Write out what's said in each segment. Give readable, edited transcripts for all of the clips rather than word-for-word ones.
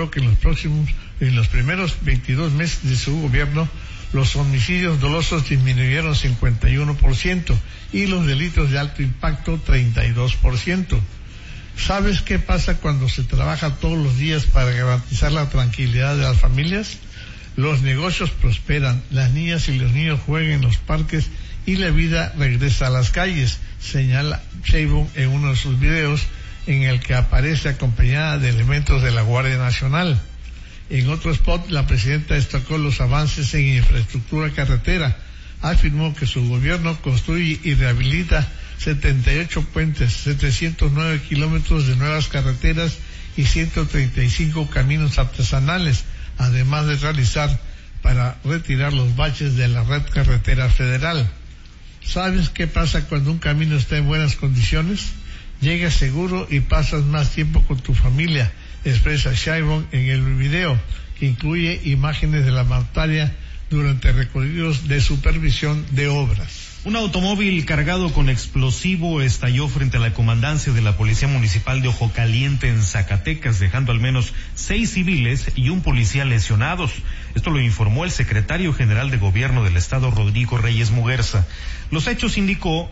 aseguró que en los primeros 22 meses de su gobierno, los homicidios dolosos disminuyeron 51% y los delitos de alto impacto 32%. ¿Sabes qué pasa cuando se trabaja todos los días para garantizar la tranquilidad de las familias? Los negocios prosperan, las niñas y los niños juegan en los parques y la vida regresa a las calles, señala Sheinbaum en uno de sus videos en el que aparece acompañada de elementos de la Guardia Nacional. En otro spot, la presidenta destacó los avances en infraestructura carretera. Afirmó que su gobierno construye y rehabilita 78 puentes, 709 kilómetros de nuevas carreteras y 135 caminos artesanales, además de realizar para retirar los baches de la red carretera federal. ¿Sabes qué pasa cuando un camino está en buenas condiciones? Llegas seguro y pasas más tiempo con tu familia, expresa Sheinbaum en el video, que incluye imágenes de la mandataria durante recorridos de supervisión de obras. Un automóvil cargado con explosivo estalló frente a la comandancia de la Policía Municipal de Ojo Caliente en Zacatecas, dejando al menos 6 civiles y un policía lesionados. Esto lo informó el secretario general de Gobierno del Estado, Rodrigo Reyes Muguerza. Los hechos, indicó,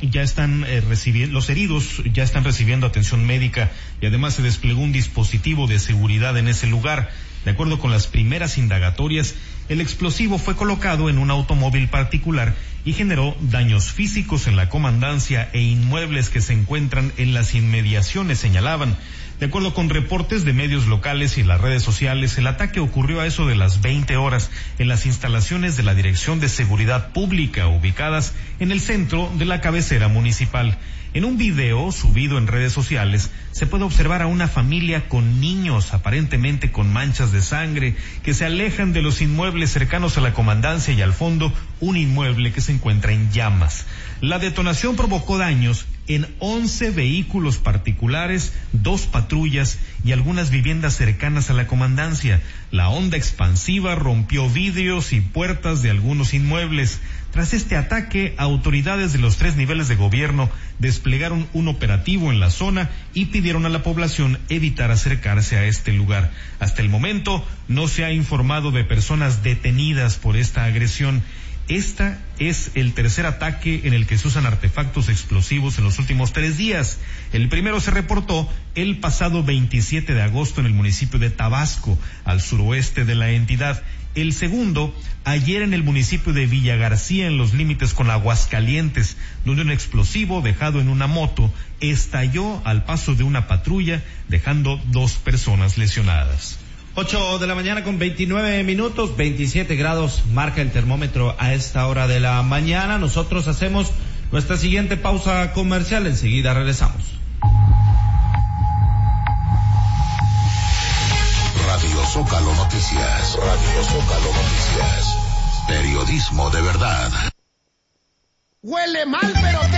los heridos ya están recibiendo atención médica y además se desplegó un dispositivo de seguridad en ese lugar. De acuerdo con las primeras indagatorias, el explosivo fue colocado en un automóvil particular y generó daños físicos en la comandancia e inmuebles que se encuentran en las inmediaciones, señalaban. De acuerdo con reportes de medios locales y las redes sociales, el ataque ocurrió a eso de las 20 horas en las instalaciones de la Dirección de Seguridad Pública, ubicadas en el centro de la cabecera municipal. En un video subido en redes sociales se puede observar a una familia con niños, aparentemente con manchas de sangre, que se alejan de los inmuebles cercanos a la comandancia y al fondo un inmueble que se encuentra en llamas. La detonación provocó daños en 11 vehículos particulares, 2 patrullas y algunas viviendas cercanas a la comandancia. La onda expansiva rompió vidrios y puertas de algunos inmuebles. Tras este ataque, autoridades de los 3 niveles de gobierno desplegaron un operativo en la zona y pidieron a la población evitar acercarse a este lugar. Hasta el momento no se ha informado de personas detenidas por esta agresión. Esta es el tercer ataque en el que se usan artefactos explosivos en los últimos 3 días. El primero se reportó el pasado 27 de agosto en el municipio de Tabasco, al suroeste de la entidad. El segundo, ayer en el municipio de Villa García, en los límites con Aguascalientes, donde un explosivo dejado en una moto estalló al paso de una patrulla, dejando 2 personas lesionadas. 8 de la mañana con 29 minutos, 27 grados marca el termómetro a esta hora de la mañana. Nosotros hacemos nuestra siguiente pausa comercial, enseguida regresamos. Radio Zócalo Noticias, Radio Zócalo Noticias, periodismo de verdad. Huele mal, pero